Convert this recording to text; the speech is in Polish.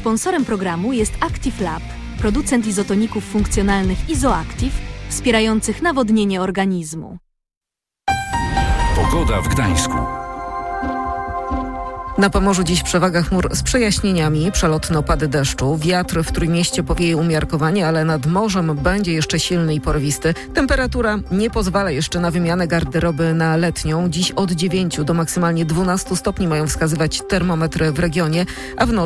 Sponsorem programu jest Active Lab, producent izotoników funkcjonalnych Izoactive, wspierających nawodnienie organizmu. Pogoda w Gdańsku. Na Pomorzu dziś przewaga chmur z przejaśnieniami, przelotne opady deszczu. Wiatr w Trójmieście powieje umiarkowanie, ale nad morzem będzie jeszcze silny i porywisty. Temperatura nie pozwala jeszcze na wymianę garderoby na letnią. Dziś od 9 do maksymalnie 12 stopni mają wskazywać termometry w regionie, a w nocy